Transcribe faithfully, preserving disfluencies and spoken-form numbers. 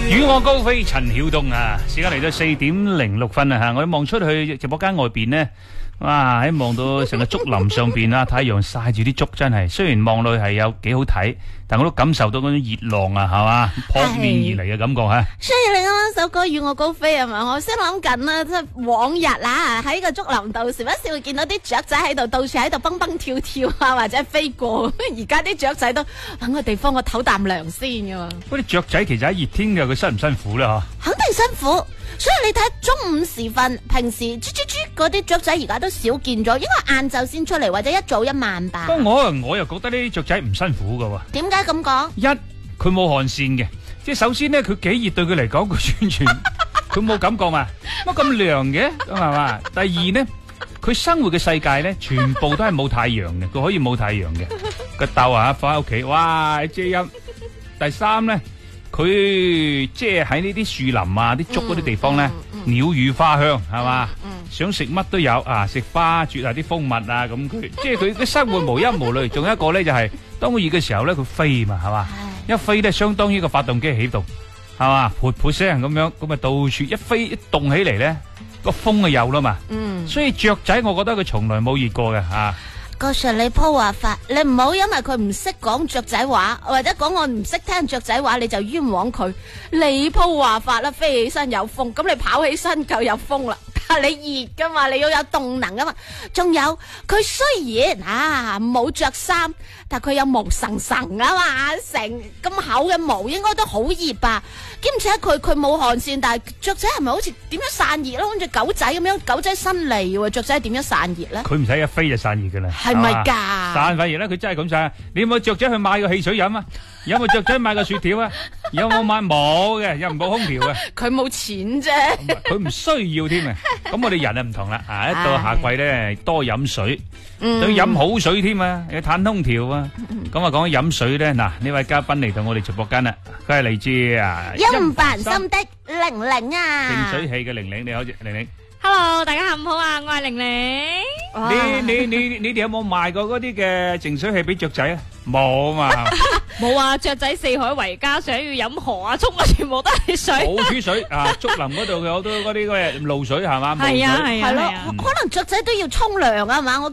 與我高飛陳曉東啊，時間嚟到四點零六分啊吓，我望出去直播間外邊呢，哇喺望到成個竹林上邊啊，太陽曬住啲竹真係，雖然望落去係有幾好睇，但我都感受到嗰種熱浪啊，係嘛撲面而嚟嘅感覺吓。 所以你啱啱首歌與我高飛係咪？我先諗緊啦，即係往日啦喺個竹林度時不時會見到啲雀仔喺度到處喺度蹦蹦跳跳啊，或者飛過。而家啲雀仔都搵個地方我唞啖涼先噶嘛。 嗰啲雀仔其實喺熱天嘅，佢辛唔辛苦咧？嗬， 肯定辛苦。所以你睇中午時分，平時豬豬豬嗰啲雀仔而家都少見咗，應該晏晝先出嚟，或者一早一晚吧。 不過我我又覺得呢啲雀仔唔辛苦噶喎。 點解咁講？ 一，佢冇汗腺嘅，即係首先咧，佢幾熱對佢嚟講，佢完全佢冇感覺嘛，乜咁涼嘅咁係嘛？第二咧，佢生活嘅世界咧，全部都係冇太陽嘅，佢可以冇太陽嘅個竇啊，放喺屋企，哇遮陰。第三咧。佢即係喺呢啲樹林啊、啲竹嗰啲地方咧，嗯嗯、鳥語花香係嘛，嗯嗯、想食乜都有啊，食花、啜下啲蜂蜜啊，咁佢即係佢嘅生活無憂無慮。仲有一個咧就係、是，當佢熱嘅時候咧，佢飛嘛係嘛，一飛咧相當於個發動機喺度，係嘛，噗噗聲咁樣，咁啊到處一飛一動起嚟咧，個風就有啦嘛。嗯，所以雀仔我覺得佢從來冇熱過嘅吓。 個 Sir 你鋪話法，你唔好因為佢唔識講雀仔話，或者講我唔識聽雀仔話，你就冤枉佢。你鋪話法啦，飛起身有風，咁你跑起身就有風啦。但係你熱噶嘛，你要有動能噶嘛。仲有佢雖然啊冇着衫，但係佢有毛層層啊嘛，成咁厚嘅毛應該都好熱吧。兼且佢佢冇汗腺，但係雀仔係咪好似點樣散熱咯？好似狗仔咁樣，狗仔新嚟喎，雀仔點樣散熱咧？ 佢唔使一飛就散熱噶啦， 係咪噶？ 散反而咧，佢真係咁散。你有冇雀仔去買個汽水飲啊？有冇雀仔買個雪條啊？有冇買？冇嘅，又唔冇空調嘅。佢冇錢啫， 佢唔需要添啊。咁我哋人啊唔同啦，啊一到夏季咧多飲水，要飲好水添啊，要嘆空調啊。咁啊講起飲水咧，嗱呢位嘉賓嚟到我哋直播間啦，佢係嚟自啊陰凡心的玲玲啊， 淨水器嘅玲玲，你好，玲玲。 Hello， 大家好唔好啊？我係玲玲。 你你你你哋有冇賣過嗰啲嘅淨水器俾雀仔啊？冇嘛？ 冇啊！雀仔四海為家，想要飲河啊、涌啊，全部都係水。 冇煮水啊！竹林嗰度有好多嗰啲嗰啲露水係嘛？ 係啊係啊係咯， 可能雀仔都要沖涼啊嘛？我